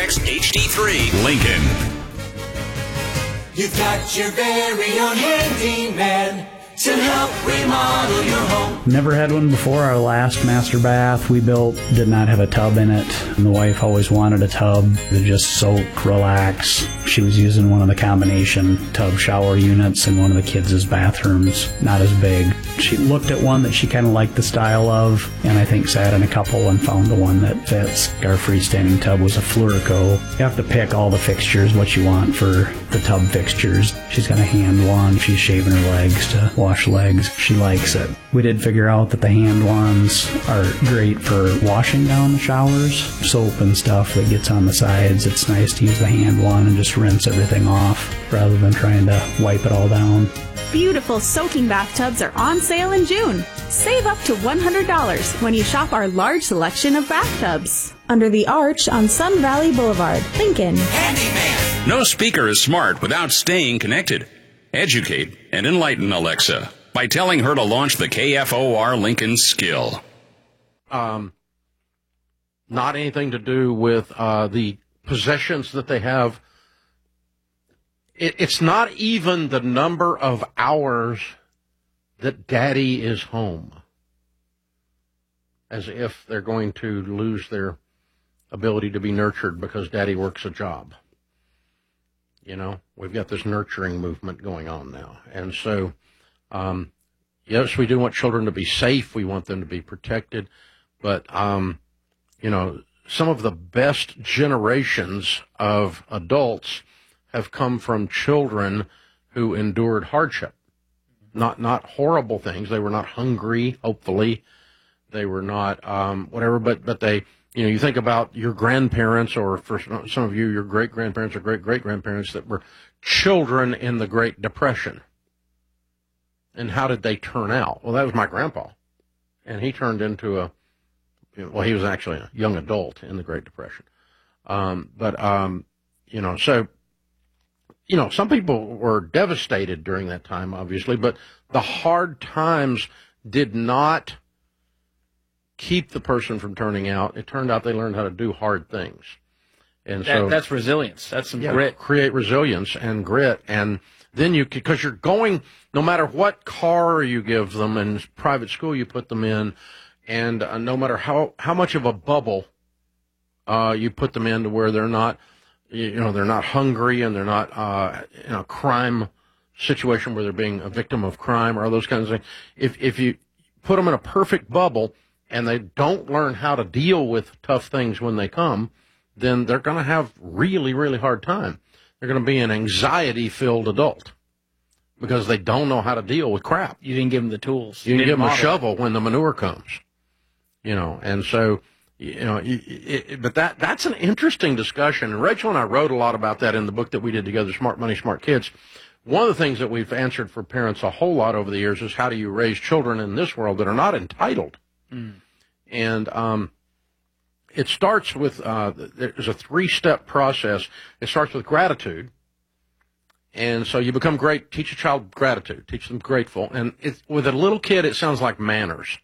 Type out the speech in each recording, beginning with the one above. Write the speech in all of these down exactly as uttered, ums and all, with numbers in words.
X H D three, Lincoln. You've got your very own handyman to help remodel your home. Never had one before. Our last master bath we built did not have a tub in it. And the wife always wanted a tub to just soak, relax. She was using one of the combination tub shower units in one of the kids' bathrooms, not as big. She looked at one that she kind of liked the style of, and I think sat in a couple and found the one that fits. Our freestanding tub was a Fluorico. You have to pick all the fixtures, what you want for the tub fixtures. She's got a hand wand. She's shaving her legs to wash legs. She likes it. We did figure out that the hand wands are great for washing down the showers. Soap and stuff that gets on the sides. It's nice to use the hand wand and just rinse everything off rather than trying to wipe it all down. Beautiful soaking bathtubs are on sale in June. Save up to one hundred dollars when you shop our large selection of bathtubs. Under the Arch on Sun Valley Boulevard, Lincoln. Handyman. No speaker is smart without staying connected. Educate and enlighten Alexa by telling her to launch the K F O R Lincoln skill. Um, not anything to do with uh, the possessions that they have. It, it's not even the number of hours that Daddy is home, as if they're going to lose their ability to be nurtured because Daddy works a job. You know, we've got this nurturing movement going on now. And so, um, yes, we do want children to be safe. We want them to be protected. But, um, you know, some of the best generations of adults have come from children who endured hardship. Not not horrible things. They were not hungry, hopefully. They were not um, whatever, but, but they, you know, you think about your grandparents, or for some of you, your great-grandparents or great-great-grandparents that were children in the Great Depression. And how did they turn out? Well, that was my grandpa. And he turned into a, well, he was actually a young adult in the Great Depression. Um, but, um, you know, so, you know, some people were devastated during that time, obviously, but the hard times did not keep the person from turning out. It turned out they learned how to do hard things. And that, so that's resilience. That's some yeah, grit. Create resilience and grit. And then you, because you're going, no matter what car you give them and private school you put them in, and uh, no matter how, how much of a bubble uh, you put them in to where they're not, you know, they're not hungry and they're not uh, in a crime situation where they're being a victim of crime or those kinds of things. If, if you put them in a perfect bubble and they don't learn how to deal with tough things when they come, then they're going to have really, really hard time. They're going to be an anxiety-filled adult because they don't know how to deal with crap. You didn't give them the tools. You, you didn't give them a shovel it. when the manure comes, you know, and so, you know, it, it, but that that's an interesting discussion. And Rachel and I wrote a lot about that in the book that we did together, Smart Money, Smart Kids. One of the things that we've answered for parents a whole lot over the years is how do you raise children in this world that are not entitled? Mm. And um, it starts with, uh, there's a three-step process. It starts with gratitude. And so you become great, teach a child gratitude, teach them grateful. And it, with a little kid, it sounds like manners.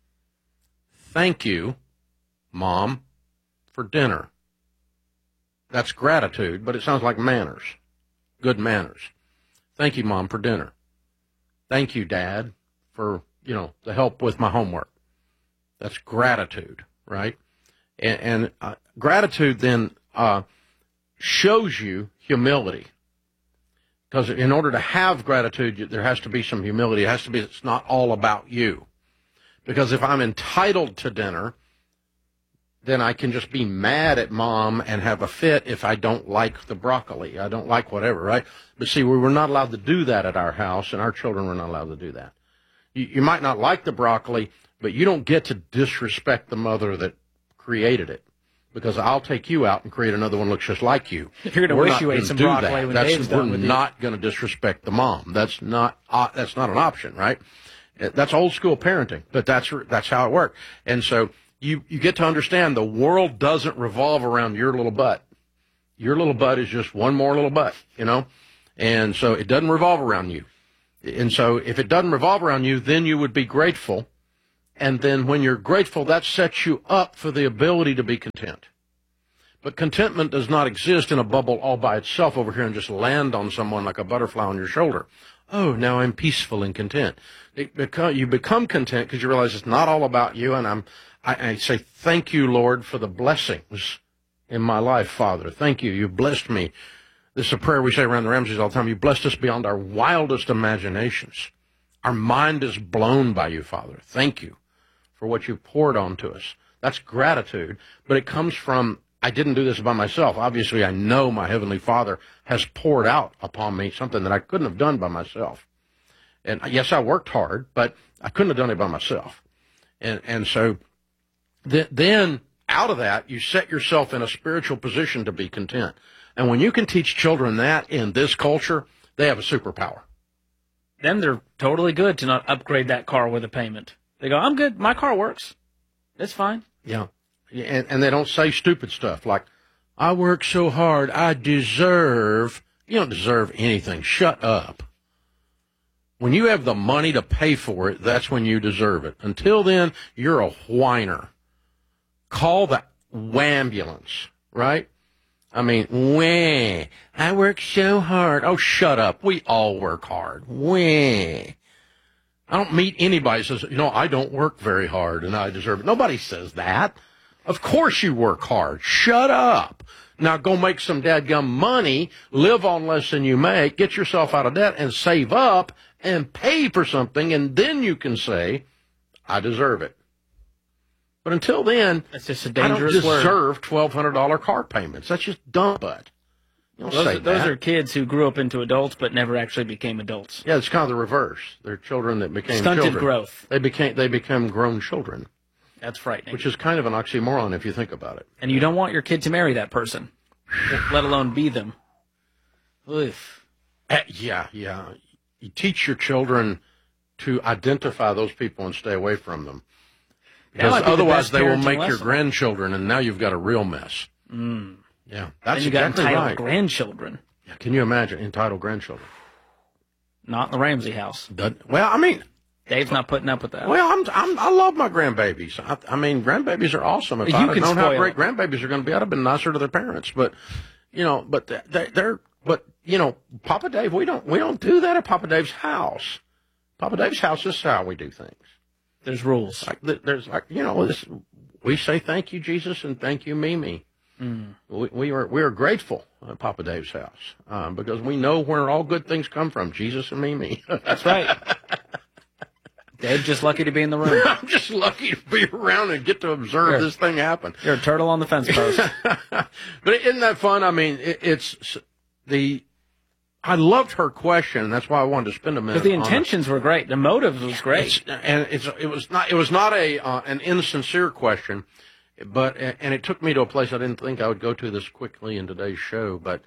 Thank you, Mom, for dinner. That's gratitude, but it sounds like manners, good manners. Thank you, Mom, for dinner. Thank you, Dad, for, you know, the help with my homework. That's gratitude, right? And, and uh, gratitude then uh, shows you humility. Because in order to have gratitude, there has to be some humility. It has to be, it's not all about you. Because if I'm entitled to dinner, then I can just be mad at Mom and have a fit if I don't like the broccoli. I don't like whatever, right? But see, we were not allowed to do that at our house, and our children were not allowed to do that. You, you might not like the broccoli, but you don't get to disrespect the mother that created it. Because I'll take you out and create another one that looks just like you. You're going to wish you ate some broccoli that. when That's, Dave's done with you. We're not going to disrespect the mom. That's not uh, that's not an option, right? That's old school parenting, but that's that's how it worked. And so you, you get to understand the world doesn't revolve around your little butt. Your little butt is just one more little butt, you know? And so it doesn't revolve around you. And so if it doesn't revolve around you, then you would be grateful. And then when you're grateful, that sets you up for the ability to be content. But contentment does not exist in a bubble all by itself over here and just land on someone like a butterfly on your shoulder. Oh, now I'm peaceful and content. It become, you become content because you realize it's not all about you. And I'm, I, I say, thank you, Lord, for the blessings in my life, Father. Thank you. You blessed me. This is a prayer we say around the Ramseys all the time. You blessed us beyond our wildest imaginations. Our mind is blown by you, Father. Thank you for what you poured onto us. That's gratitude, but it comes from, I didn't do this by myself. Obviously, I know my Heavenly Father has poured out upon me something that I couldn't have done by myself. And yes, I worked hard, but I couldn't have done it by myself. And and so th- then out of that, you set yourself in a spiritual position to be content. And when you can teach children that in this culture, they have a superpower. Then they're totally good to not upgrade that car with a payment. They go, I'm good. My car works. It's fine. Yeah. And, and they don't say stupid stuff like, I work so hard, I deserve. You don't deserve anything. Shut up. When you have the money to pay for it, that's when you deserve it. Until then, you're a whiner. Call the ambulance, right? I mean, wah, I work so hard. Oh, shut up. We all work hard. Wah. I don't meet anybody who says, you know, I don't work very hard and I deserve it. Nobody says that. Of course you work hard. Shut up. Now go make some dadgum money, live on less than you make, get yourself out of debt and save up and pay for something, and then you can say, I deserve it. But until then, that's just a I don't dangerous word. deserve twelve hundred dollars car payments. That's just dumb butt. You don't those, say are, those that. are kids who grew up into adults but never actually became adults. Yeah, it's kind of the reverse. They're children that became Stunted children. growth. They became they become grown children. That's frightening. Which is kind of an oxymoron if you think about it. And you don't want your kid to marry that person, let alone be them. Oof. Uh, yeah, yeah. You teach your children to identify those people and stay away from them. Because be otherwise the they will make lesson. your grandchildren, and now you've got a real mess. Mm. Yeah, that's and you got exactly entitled right. grandchildren. Yeah, can you imagine entitled grandchildren? Not in the Ramsey house. That, well, I mean, Dave's not putting up with that. well, I'm, I'm I love my grandbabies. I, I mean, grandbabies are awesome. If You I'd can known how spoil great it. grandbabies are going to be, I'd have been nicer to their parents. But you know, but they, they're but you know, Papa Dave, we don't we don't do that at Papa Dave's house. Papa Dave's house is how we do things. There's rules. Like there's like you know, this, we say thank you Jesus and thank you Mimi. Mm. We, we are we are grateful at Papa Dave's house um, because we know where all good things come from, Jesus and Mimi. That's right. Dave's just lucky to be in the room. I'm just lucky to be around and get to observe You're, this thing happen. You're a turtle on the fence post. But isn't that fun? I mean, it, it's the. I loved her question, and that's why I wanted to spend a minute. Because the on intentions it. were great, the motive was great, It's, and it's it was not it was not a uh, an insincere question, but and it took me to a place I didn't think I would go to this quickly in today's show. But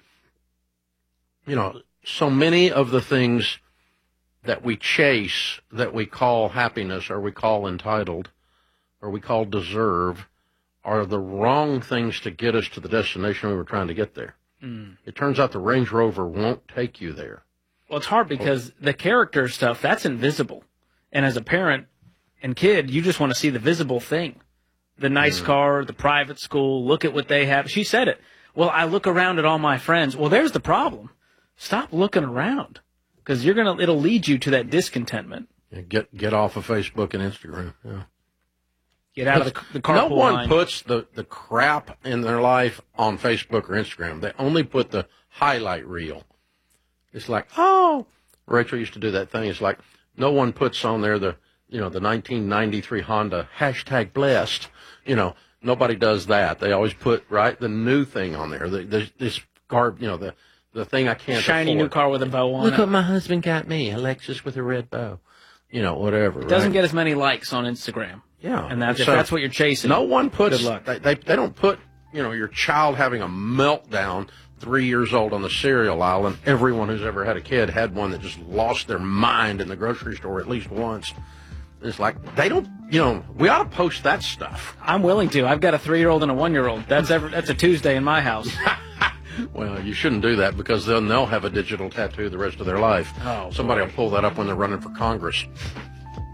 you know, so many of the things that we chase, that we call happiness, or we call entitled, or we call deserve, are the wrong things to get us to the destination we were trying to get there. Mm. It turns out the Range Rover won't take you there. Well, it's hard because the character stuff, that's invisible. And as a parent and kid, you just want to see the visible thing. The nice mm. car, the private school, look at what they have. She said it. Well, I look around at all my friends. Well, there's the problem. Stop looking around. Because you're gonna, it'll lead you to that discontentment. Yeah, get get off of Facebook and Instagram. Yeah. Get out of the, the carpool No one line. puts the, the crap in their life on Facebook or Instagram. They only put the highlight reel. It's like, oh, Rachel used to do that thing. It's like no one puts on there the you know the nineteen ninety-three Honda hashtag blessed. You know, nobody does that. They always put right the new thing on there. The, the, this garb, you know the. The thing I can't Shiny afford. new car with a bow on Look it. what my husband got me, a Lexus with a red bow. You know, whatever. It doesn't right? get as many likes on Instagram. Yeah. And that's, so if that's what you're chasing. No one puts, good luck. They, they, they don't put, you know, your child having a meltdown three years old on the cereal aisle, and everyone who's ever had a kid had one that just lost their mind in the grocery store at least once. It's like, they don't, you know, we ought to post that stuff. I'm willing to. I've got a three-year-old and a one-year-old. That's every, that's a Tuesday in my house. Well, you shouldn't do that because then they'll have a digital tattoo the rest of their life. Oh, Somebody boy. will pull that up when they're running for Congress.